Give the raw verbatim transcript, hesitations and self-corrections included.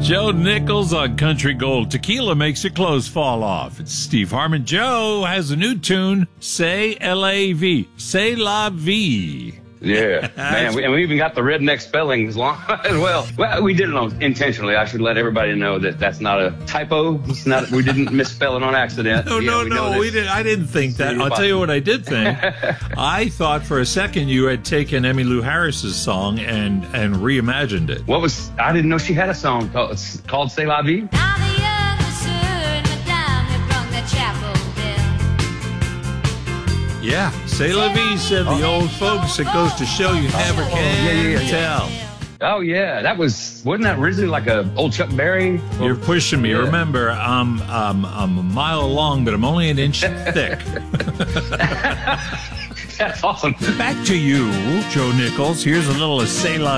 Joe Nichols on Country Gold. Tequila makes your clothes fall off. It's Steve Harmon. Joe has a new tune, Say L A V. Say La Vie. Yeah, man, we, and we even got the redneck spelling as, long, as well. Well, we did it on, intentionally. I should let everybody know that that's not a typo. It's not. We didn't misspell it on accident. No, yeah, no, we no. We didn't. I didn't think that. I'll tell you what I did think. I thought for a second you had taken Emmylou Harris's song and and reimagined it. What was? I didn't know she had a song called, called "C'est La Vie." Yeah, C'est La Vie, said the old folks. It goes to show you never Oh, can yeah, yeah, yeah. tell. Oh yeah, that was. Wasn't that originally like a old Chuck Berry? You're pushing me. Yeah. Remember, I'm, I'm, I'm a mile long, but I'm only an inch thick. That's awesome. Back to you, Joe Nichols. Here's a little of C'est La